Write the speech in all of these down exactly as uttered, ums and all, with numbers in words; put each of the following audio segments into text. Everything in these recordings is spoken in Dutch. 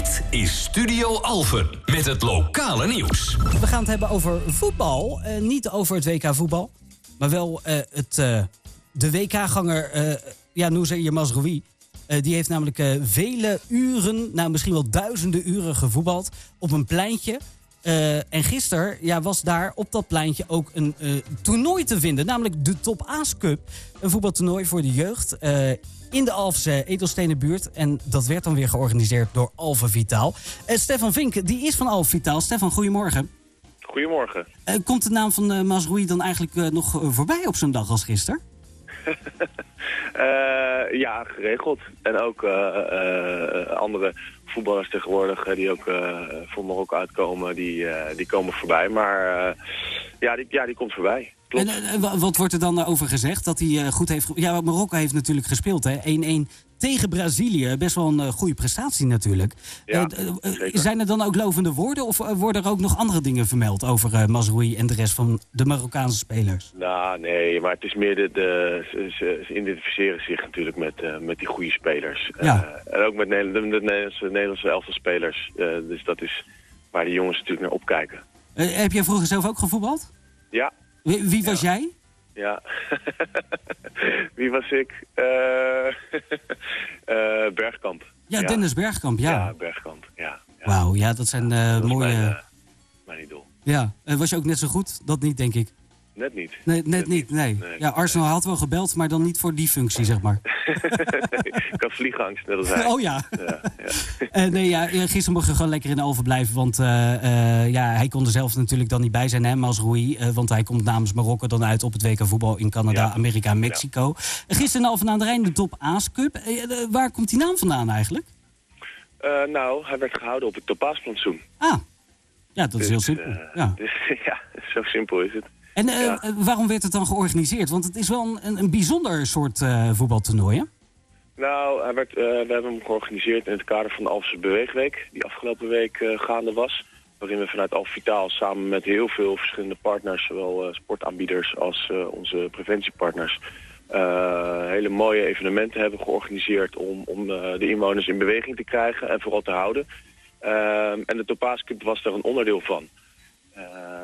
Dit is Studio Alphen met het lokale nieuws. We gaan het hebben over voetbal. Uh, niet over het W K voetbal. Maar wel uh, het, uh, de W K-ganger uh, ja, Noussair Mazraoui. Uh, die heeft namelijk uh, vele uren, nou misschien wel duizenden uren gevoetbald op een pleintje. Uh, en gisteren ja, was daar op dat pleintje ook een uh, toernooi te vinden. Namelijk de Top A's Cup. Een voetbaltoernooi voor de jeugd uh, in de Alphense Edelstenenbuurt. En dat werd dan weer georganiseerd door Alphen Vitaal. Uh, Stefan Vink, die is van Alphen Vitaal. Stefan, goedemorgen. Goedemorgen. Uh, komt de naam van uh, Mazraoui dan eigenlijk uh, nog uh, voorbij op zo'n dag als gisteren? uh, ja, geregeld. En ook uh, uh, andere voetballers tegenwoordig uh, die ook uh, voor Marokko uitkomen, die, uh, die komen voorbij. Maar uh, ja, die, ja, die komt voorbij. Klopt. En uh, wat wordt er dan over gezegd? Dat hij uh, goed heeft... Ge- ja, Marokko heeft natuurlijk gespeeld, hè? één-één tegen Brazilië. Best wel een uh, goede prestatie natuurlijk. Ja, uh, uh, zijn er dan ook lovende woorden? Of uh, worden er ook nog andere dingen vermeld over uh, Mazraoui en de rest van de Marokkaanse spelers? Nou, nee, maar het is meer de... de ze, ze, ze identificeren zich natuurlijk met, uh, met die goede spelers. Ja. Uh, en ook met Nederland, de Nederlandse, Nederlandse elftal spelers. Uh, dus dat is waar die jongens natuurlijk naar opkijken. Uh, heb jij vroeger zelf ook gevoetbald? Ja. Wie, wie was ja. jij? Ja. Wie was ik? Uh, uh, Bergkamp. Ja, ja, Dennis Bergkamp, ja. Ja, Bergkamp, ja. ja. Wauw, ja, dat zijn uh, dat mooie... Mijn, uh, mijn idool. Ja, uh, was je ook net zo goed? Dat niet, denk ik. Net niet. Nee, net, net niet, nee. nee. Ja, Arsenal had wel gebeld, maar dan niet voor die functie, zeg maar. Ik had vliegangst, net als hij. Oh ja. ja, ja. uh, nee, ja, gisteren mocht je gewoon lekker in Alphen blijven. Want uh, uh, ja, hij kon er zelf natuurlijk dan niet bij zijn, hè, Mazraoui. Uh, want hij komt namens Marokko dan uit op het W K voetbal in Canada, ja. Amerika en Mexico. Ja. Gisteren in Alphen aan de Rijn, de Top A's Cup. Uh, uh, waar komt die naam vandaan eigenlijk? Uh, nou, hij werd gehouden op het Top A's plantsoen. Ah, ja, dat is dus, heel simpel. Uh, ja. Dus, ja, zo simpel is het. En uh, ja. waarom werd het dan georganiseerd? Want het is wel een, een bijzonder soort uh, voetbaltoernooi, hè? Nou, hij werd, uh, we hebben hem georganiseerd in het kader van de Alphense Beweegweek, die afgelopen week uh, gaande was. Waarin we vanuit Alphen Vitaal samen met heel veel verschillende partners, zowel uh, sportaanbieders als uh, onze preventiepartners, uh, hele mooie evenementen hebben georganiseerd om, om uh, de inwoners in beweging te krijgen en vooral te houden. Uh, en de Top A's Cup was daar een onderdeel van. Uh,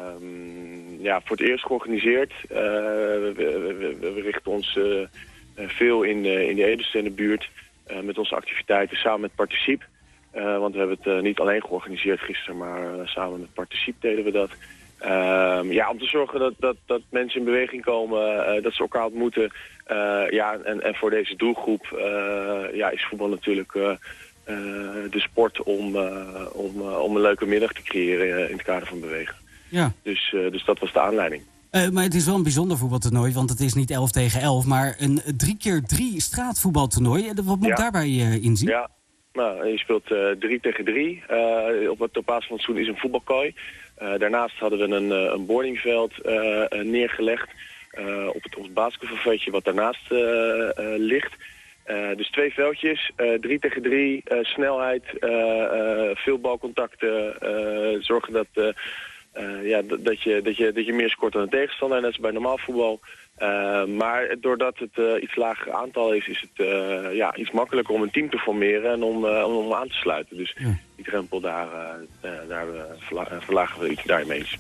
ja, voor het eerst georganiseerd. Uh, we, we, we, we richten ons uh, veel in, uh, in de Edelstenenbuurt uh, met onze activiteiten samen met Participe. Uh, want we hebben het uh, niet alleen georganiseerd gisteren, maar uh, samen met Participe deden we dat. Uh, ja, om te zorgen dat, dat, dat mensen in beweging komen, uh, dat ze elkaar ontmoeten. Uh, ja, en, en voor deze doelgroep uh, ja, is voetbal natuurlijk uh, uh, de sport om, uh, om, uh, om een leuke middag te creëren uh, in het kader van bewegen. Ja. Dus, uh, dus dat was de aanleiding. Uh, maar het is wel een bijzonder voetbaltoernooi, want het is niet elf tegen elf, maar een drie keer drie straatvoetbaltoernooi. Wat moet ja. daarbij uh, inzien? Ja, nou, je speelt uh, drie tegen drie. Uh, op het Top A's plantsoen is een voetbalkooi. Uh, daarnaast hadden we een, uh, een boardingveld uh, neergelegd uh, op het, op het basketbalveldje wat daarnaast uh, uh, ligt. Uh, dus twee veldjes, uh, drie tegen drie, uh, snelheid, uh, uh, veel balcontacten, uh, zorgen dat... Uh, Uh, ja, d- dat, je, dat, je, dat je meer scoort dan een tegenstander, net als bij normaal voetbal. Uh, maar doordat het uh, iets lager aantal is, is het uh, ja, iets makkelijker om een team te formeren en om, uh, om, om aan te sluiten. Dus ja. die drempel, daar, uh, uh, daar uh, verla- uh, verlagen we iets daarmee eens.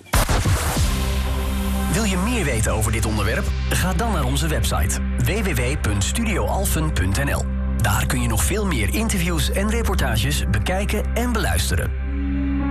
Wil je meer weten over dit onderwerp? Ga dan naar onze website w w w punt studio alphen punt n l. Daar kun je nog veel meer interviews en reportages bekijken en beluisteren.